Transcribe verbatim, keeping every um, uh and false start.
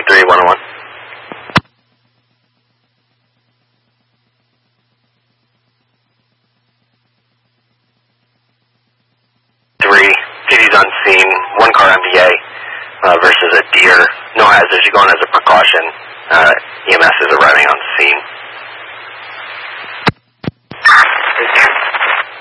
three one oh one. Three, city's on scene, one car M B A uh, versus a deer. No hazards, you're going as a precaution. Uh,